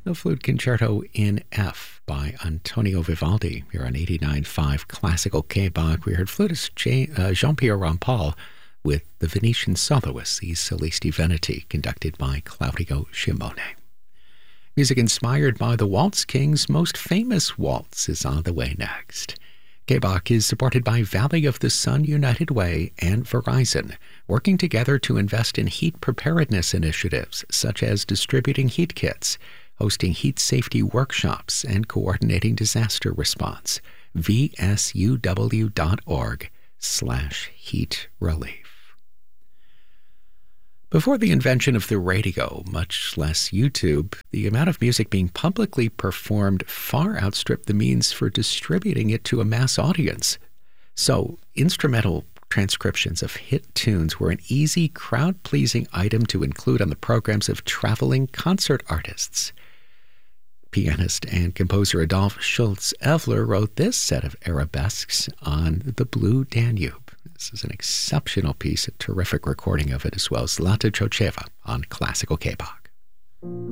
The Flute Concerto in F by Antonio Vivaldi here on 89.5 Classical K-Bach. We heard flutist Jean-Pierre Rampal with the Venetian Soloists, the Solisti Veneti, conducted by Claudio Scimone. Music inspired by the Waltz King's most famous waltz is on the way next. K-Bach is supported by Valley of the Sun United Way and Verizon, working together to invest in heat preparedness initiatives such as distributing heat kits, hosting heat safety workshops, and coordinating disaster response. vsuw.org/heat relief. Before the invention of the radio, much less YouTube, the amount of music being publicly performed far outstripped the means for distributing it to a mass audience. So, instrumental transcriptions of hit tunes were an easy, crowd-pleasing item to include on the programs of traveling concert artists. Pianist and composer Adolph Schultz-Evler wrote this set of arabesques on the Blue Danube. This is an exceptional piece, a terrific recording of it, as well as Zlata Tchotcheva on Classical K-Bach.